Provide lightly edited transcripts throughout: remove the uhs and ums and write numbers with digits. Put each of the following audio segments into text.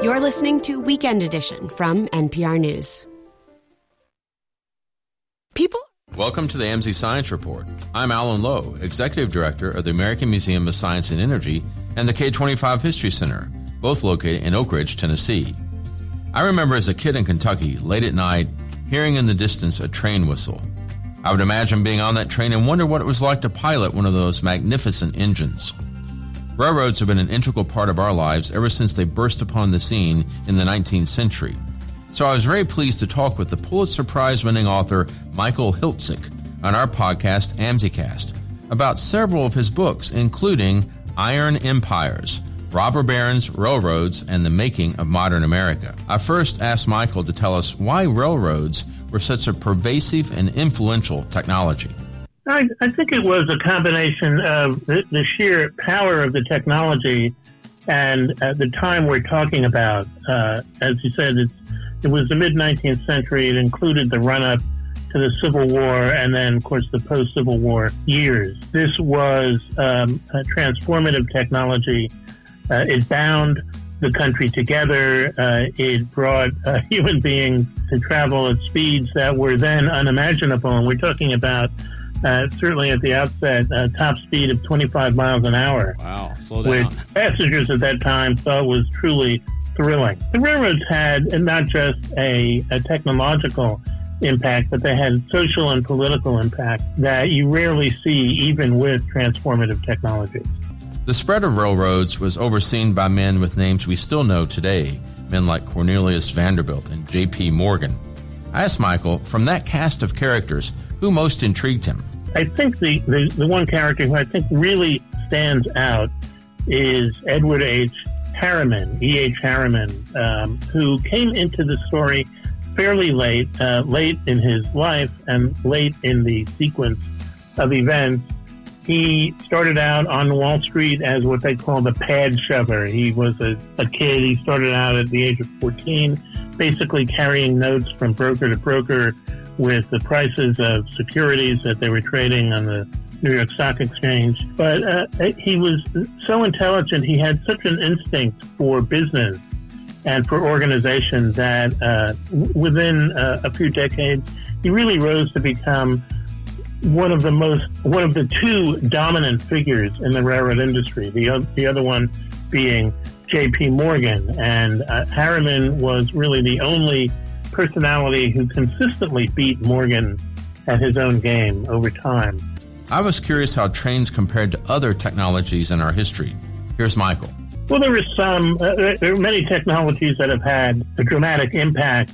You're listening to Weekend Edition from NPR News. Welcome to the AMSI Science Report. I'm Alan Lowe, Executive Director of the American Museum of Science and Energy and the K-25 History Center, both located in Oak Ridge, Tennessee. I remember as a kid in Kentucky, late at night, hearing in the distance a train whistle. I would imagine being on that train and wonder what it was like to pilot one of those magnificent engines. Railroads have been an integral part of our lives ever since they burst upon the scene in the 19th century. So I was very pleased to talk with the Pulitzer Prize-winning author Michael Hiltzik on our podcast, AMSIcast, about several of his books, including Iron Empires, Robber Barons, Railroads, and the Making of Modern America. I first asked Michael to tell us why railroads were such a pervasive and influential technology. I think it was a combination of the sheer power of the technology and the time we're talking about. As you said, it was the mid-19th century. It included the run-up to the Civil War and then, of course, the post-Civil War years. This was a transformative technology. It bound the country together. It brought human beings to travel at speeds that were then unimaginable. And we're talking about, certainly at the outset, a top speed of 25 miles an hour. Wow, slow down. Which passengers at that time thought was truly thrilling. The railroads had not just a technological impact, but they had social and political impact that you rarely see even with transformative technology. The spread of railroads was overseen by men with names we still know today, men like Cornelius Vanderbilt and J.P. Morgan. I asked Michael, from that cast of characters, who most intrigued him? I think the one character who I think really stands out is Edward H. Harriman, E.H. Harriman, who came into the story fairly late in his life and late in the sequence of events. He started out on Wall Street as what they call the pad shover. He was a kid. He started out at the age of 14, basically carrying notes from broker to broker with the prices of securities that they were trading on the New York Stock Exchange. But he was so intelligent. He had such an instinct for business and for organization that within a few decades, he really rose to become one of the two dominant figures in the railroad industry. The other one being J.P. Morgan, and Harriman was really the only personality who consistently beat Morgan at his own game over time. I was curious how trains compared to other technologies in our history. Here's Michael. Well, there are many technologies that have had a dramatic impact.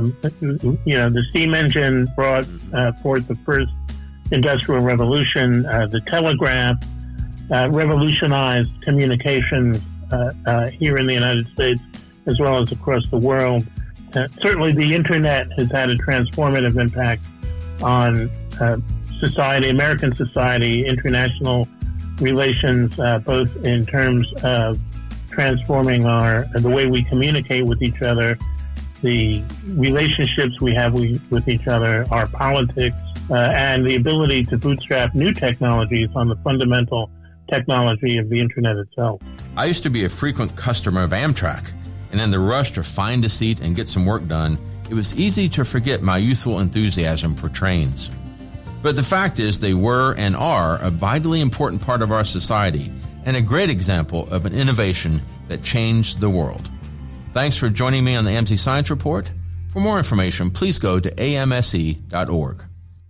The steam engine brought forth the first industrial revolution. The telegraph revolutionized communications here in the United States as well as across the world. Certainly the internet has had a transformative impact on society, American society, international relations, both in terms of transforming the way we communicate with each other, the relationships we have with each other, our politics, and the ability to bootstrap new technologies on the fundamental technology of the internet itself. I used to be a frequent customer of Amtrak, and in the rush to find a seat and get some work done, it was easy to forget my youthful enthusiasm for trains. But the fact is they were and are a vitally important part of our society and a great example of an innovation that changed the world. Thanks for joining me on the AMSI Science Report. For more information, please go to amse.org.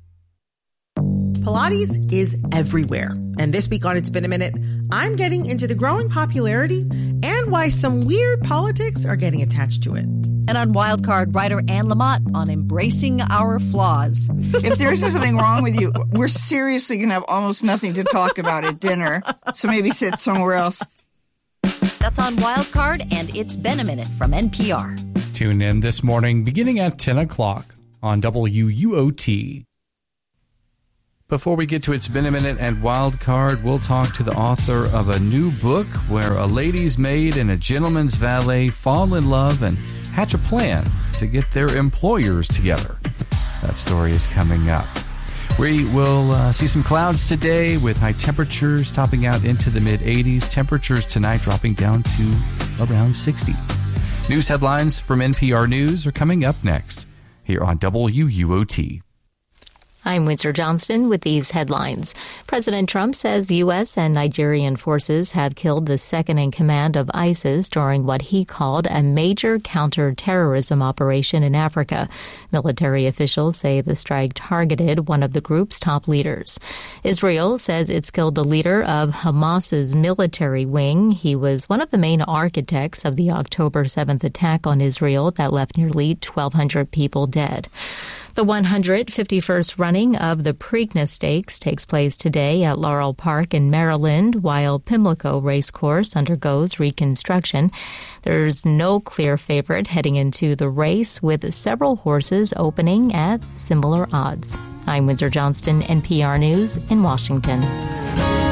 Pilates is everywhere. And this week on It's Been a Minute, I'm getting into the growing popularity and why some weird politics are getting attached to it. And on Wildcard, writer Anne Lamott on embracing our flaws. If there's something wrong with you, we're seriously going to have almost nothing to talk about at dinner. So maybe sit somewhere else. That's on Wildcard, and It's Been a Minute from NPR. Tune in this morning beginning at 10 o'clock on WUOT. Before we get to It's Been a Minute and Wildcard, we'll talk to the author of a new book where a lady's maid and a gentleman's valet fall in love and hatch a plan to get their employers together. That story is coming up. We will see some clouds today with high temperatures topping out into the mid-80s. Temperatures tonight dropping down to around 60. News headlines from NPR News are coming up next here on WUOT. I'm Windsor Johnston with these headlines. President Trump says U.S. and Nigerian forces have killed the second-in-command of ISIS during what he called a major counter-terrorism operation in Africa. Military officials say the strike targeted one of the group's top leaders. Israel says it's killed the leader of Hamas's military wing. He was one of the main architects of the October 7th attack on Israel that left nearly 1,200 people dead. The 151st running of the Preakness Stakes takes place today at Laurel Park in Maryland, while Pimlico Racecourse undergoes reconstruction. There's no clear favorite heading into the race, with several horses opening at similar odds. I'm Windsor Johnston, NPR News in Washington.